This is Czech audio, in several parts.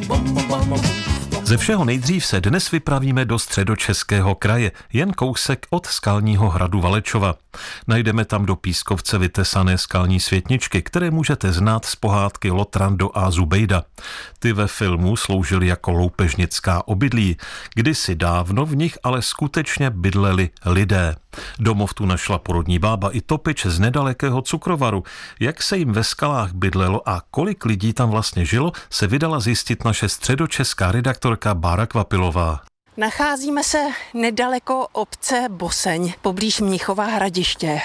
Ze všeho nejdřív se dnes vypravíme do Středočeského kraje, jen kousek od skalního hradu Valečova. Najdeme tam do pískovce vytesané skalní světničky, které můžete znát z pohádky Lotrando a Zubejda. Ty ve filmu sloužily jako loupežnická obydlí. Kdysi dávno v nich ale skutečně bydleli lidé. Domov tu našla porodní bába i topič z nedalekého Cukrovaru. Jak se jim ve skalách bydlelo a kolik lidí tam vlastně žilo, se vydala zjistit naše středočeská redaktorka Bára Kvapilová. Nacházíme se nedaleko obce Boseň, poblíž Mnichova Hradiště.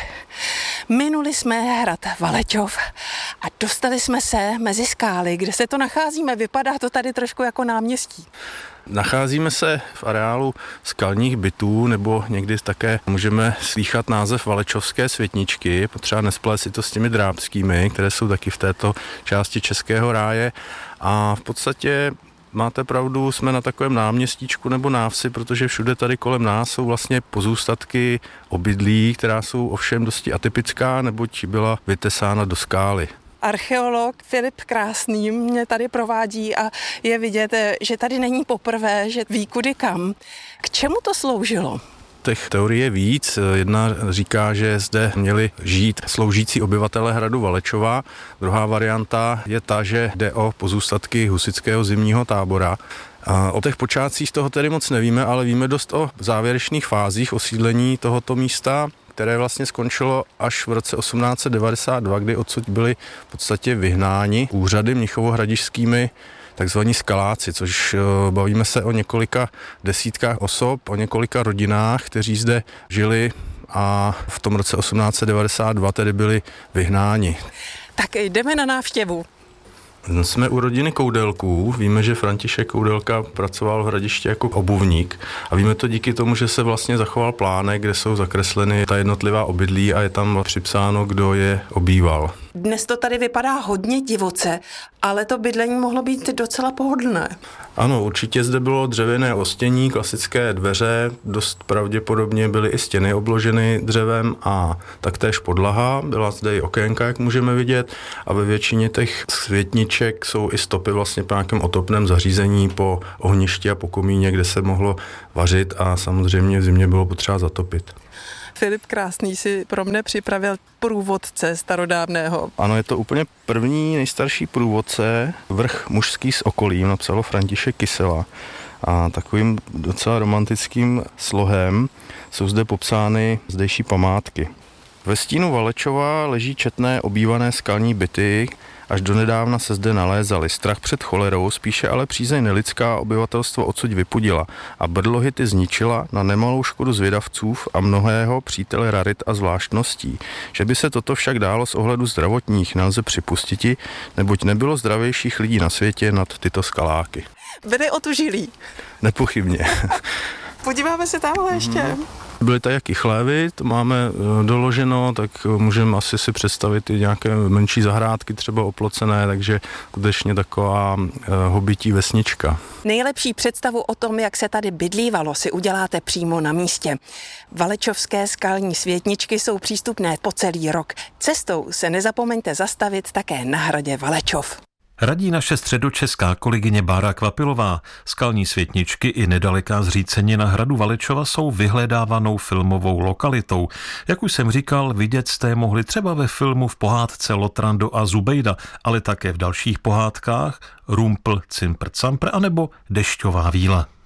Minuli jsme hrad Valečov a dostali jsme se mezi skály, kde se to nacházíme. Vypadá to tady trošku jako náměstí. Nacházíme se v areálu skalních bytů, nebo někdy také můžeme slýchat název Valečovské světničky, potřeba nesplést si to s těmi drábskými, které jsou taky v této části Českého ráje. A v podstatě máte pravdu, jsme na takovém náměstíčku nebo návsi, protože všude tady kolem nás jsou vlastně pozůstatky obydlí, která jsou ovšem dosti atypická, neboť byla vytesána do skály. Archeolog Filip Krásný mě tady provádí a je vidět, že tady není poprvé, že ví kudy kam. K čemu to sloužilo? Těch teorií je víc. Jedna říká, že zde měli žít sloužící obyvatelé hradu Valečova. Druhá varianta je ta, že jde o pozůstatky husitského zimního tábora. A o těch počátcích toho tedy moc nevíme, ale víme dost o závěrečných fázích osídlení tohoto místa, které vlastně skončilo až v roce 1892, kdy odsud byli v podstatě vyhnáni úřady mnichovohradišskými takzvaní skaláci, což bavíme se o několika desítkách osob, o několika rodinách, kteří zde žili a v tom roce 1892 tedy byli vyhnáni. Tak jdeme na návštěvu. Jsme u rodiny Koudelků. Víme, že František Koudelka pracoval v Hradišti jako obuvník a víme to díky tomu, že se vlastně zachoval plánek, kde jsou zakresleny ta jednotlivá obydlí a je tam připsáno, kdo je obýval. Dnes to tady vypadá hodně divoce, ale to bydlení mohlo být docela pohodlné. Ano, určitě zde bylo dřevěné ostění, klasické dveře, dost pravděpodobně byly i stěny obloženy dřevem a taktéž podlaha, byla zde i okénka, jak můžeme vidět, a ve většině těch světniček jsou i stopy vlastně po nějakém otopném zařízení, po ohništi a po komíně, kde se mohlo vařit a samozřejmě v zimě bylo potřeba zatopit. Filip Krásný si pro mne připravil průvodce starodávného. Ano, je to úplně první nejstarší průvodce, vrch mužský s okolím, napsalo František Kysela. A takovým docela romantickým slohem jsou zde popsány zdejší památky. Ve stínu Valečova leží četné obývané skalní byty, až donedávna se zde nalézaly. Strach před cholerou, spíše ale přízeň nelidská obyvatelstvo odsud vypudila a brdlohy ty zničila na nemalou škodu zvědavců a mnohého přítele rarit a zvláštností. Že by se toto však dálo z ohledu zdravotních nelze připustiti, neboť nebylo zdravějších lidí na světě nad tyto skaláky. Byli otužilí. Nepochybně. Podíváme se tamhle ještě. Byly tady jaký chlévy, to máme doloženo, tak můžeme asi si představit i nějaké menší zahrádky, třeba oplocené, takže skutečně taková hobití vesnička. Nejlepší představu o tom, jak se tady bydlívalo, si uděláte přímo na místě. Valečovské skalní světničky jsou přístupné po celý rok. Cestou se nezapomeňte zastavit také na hradě Valečov. Radí naše středočeská kolegyně Bára Kvapilová. Skalní světničky i nedaleká zřícenina hradu Valečova jsou vyhledávanou filmovou lokalitou. Jak už jsem říkal, vidět jste je mohli třeba ve filmu v pohádce Lotrando a Zubejda, ale také v dalších pohádkách Rumpl, Cimpr, Campr anebo Dešťová víla.